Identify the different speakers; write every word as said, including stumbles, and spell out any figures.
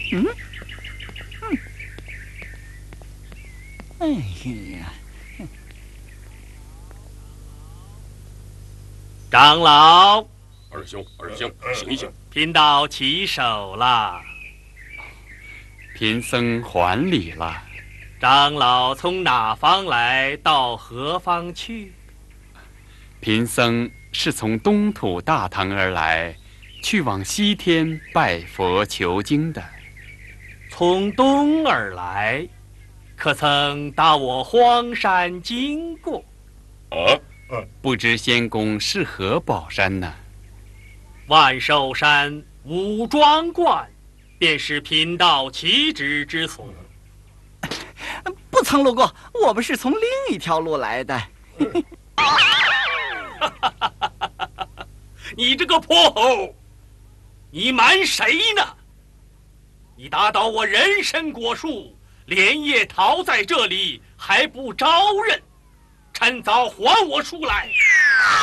Speaker 1: 嗯嗯，哎呀，
Speaker 2: 长老，
Speaker 3: 二兄，二兄，醒一醒！
Speaker 2: 贫道起手了。
Speaker 4: 贫僧还礼了。
Speaker 2: 长老从哪方来，到何方去？
Speaker 4: 贫僧是从东土大唐而来，去往西天拜佛求经的。
Speaker 2: 从东而来，可曾到我荒山经过？
Speaker 3: 啊，
Speaker 4: 不知仙公是何宝山呢？
Speaker 2: 万寿山五庄观，便是贫道起止之所。
Speaker 1: 不曾路过，我们是从另一条路来的。
Speaker 2: 你这个泼猴，你瞒谁呢？你打倒我人参果树，连夜逃在这里，还不招认？趁早还我出来！